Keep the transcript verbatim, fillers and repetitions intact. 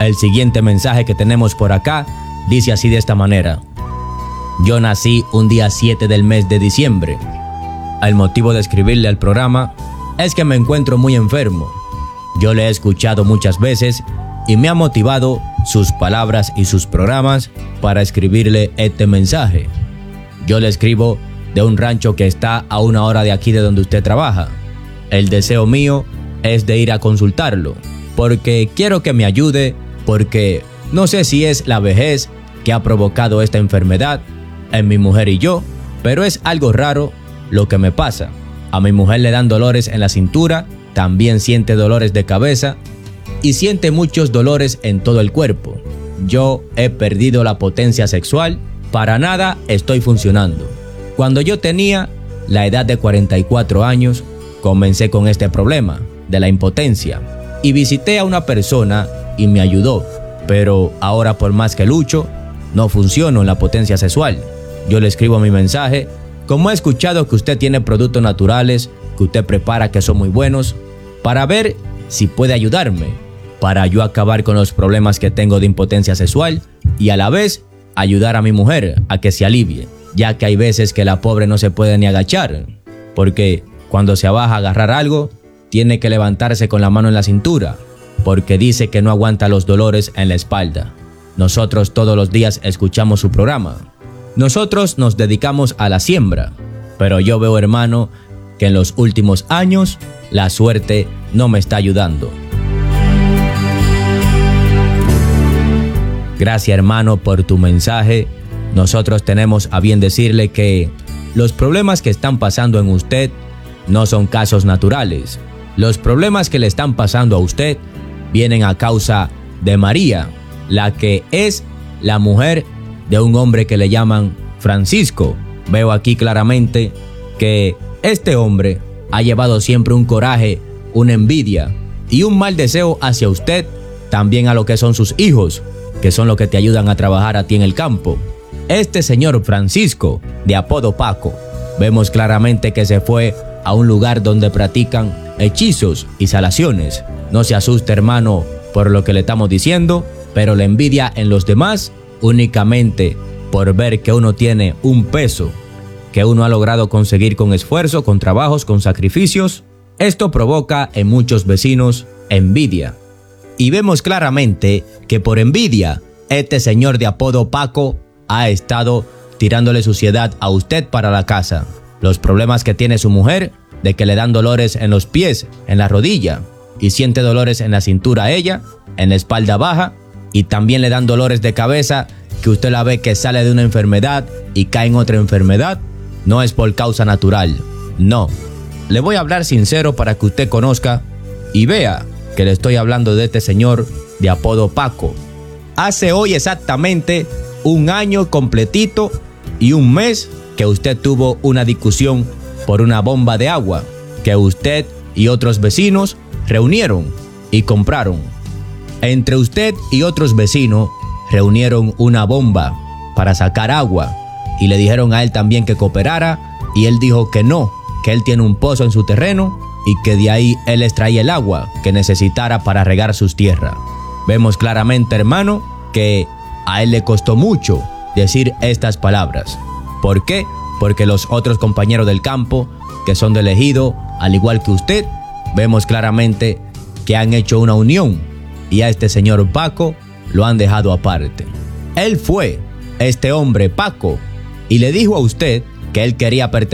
El siguiente mensaje que tenemos por acá dice así de esta manera: yo nací un día siete del mes de diciembre. El motivo de escribirle al programa es que me encuentro muy enfermo. Yo le he escuchado muchas veces y me ha motivado sus palabras y sus programas para escribirle este mensaje. Yo le escribo de un rancho que está a una hora de aquí de donde usted trabaja. El deseo mío es de ir a consultarlo, porque quiero que me ayude, porque no sé si es la vejez que ha provocado esta enfermedad en mi mujer y yo, pero es algo raro lo que me pasa. A mi mujer le dan dolores en la cintura, también siente dolores de cabeza y siente muchos dolores en todo el cuerpo. Yo he perdido la potencia sexual, para nada estoy funcionando. Cuando yo tenía la edad de cuarenta y cuatro años, comencé con este problema de la impotencia y visité a una persona y me ayudó, pero ahora por más que lucho, no funciono en la potencia sexual. Yo le escribo mi mensaje: como he escuchado que usted tiene productos naturales que usted prepara que son muy buenos, para ver si puede ayudarme, para yo acabar con los problemas que tengo de impotencia sexual y a la vez ayudar a mi mujer a que se alivie, ya que hay veces que la pobre no se puede ni agachar, porque cuando se abaja a agarrar algo, tiene que levantarse con la mano en la cintura, porque dice que no aguanta los dolores en la espalda. Nosotros todos los días escuchamos su programa. Nosotros nos dedicamos a la siembra, pero yo veo, hermano, que en los últimos años la suerte no me está ayudando. Gracias, hermano, por tu mensaje. Nosotros tenemos a bien decirle que los problemas que están pasando en usted no son casos naturales. Los problemas que le están pasando a usted vienen a causa de María, la que es la mujer de un hombre que le llaman Francisco. Veo aquí claramente que este hombre ha llevado siempre un coraje, una envidia y un mal deseo hacia usted, también a lo que son sus hijos, que son los que te ayudan a trabajar a ti en el campo. Este señor Francisco, de apodo Paco, vemos claramente que se fue a un lugar donde practican hechizos y salaciones. No se asuste, hermano, por lo que le estamos diciendo, pero la envidia en los demás, únicamente por ver que uno tiene un peso que uno ha logrado conseguir con esfuerzo, con trabajos, con sacrificios, esto provoca en muchos vecinos envidia. Y vemos claramente que por envidia, este señor de apodo Paco ha estado tirándole suciedad a usted para la casa. Los problemas que tiene su mujer, de que le dan dolores en los pies, en la rodilla, y siente dolores en la cintura a ella, en la espalda baja, y también le dan dolores de cabeza, que usted la ve que sale de una enfermedad y cae en otra enfermedad, no es por causa natural, no. Le voy a hablar sincero para que usted conozca y vea que le estoy hablando de este señor de apodo Paco. Hace hoy exactamente un año completito y un mes que usted tuvo una discusión por una bomba de agua que usted y otros vecinos reunieron y compraron. Entre usted y otros vecinos reunieron una bomba para sacar agua y le dijeron a él también que cooperara y él dijo que no, que él tiene un pozo en su terreno y que de ahí él extraía el agua que necesitara para regar sus tierras. Vemos claramente, hermano, que a él le costó mucho decir estas palabras. ¿Por qué? Porque los otros compañeros del campo, que son del ejido, al igual que usted, vemos claramente que han hecho una unión y a este señor Paco lo han dejado aparte. Él fue, este hombre Paco, y le dijo a usted que él quería pertenecer